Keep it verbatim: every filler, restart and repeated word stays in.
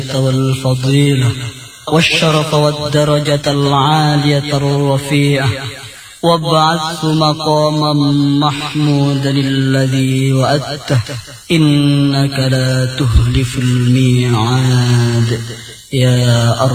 والفضيلة والشرف والدرجة العالية الرفيعة وابعث مقاما محمودا الذي وعدته إنك لا تخلف الميعاد يا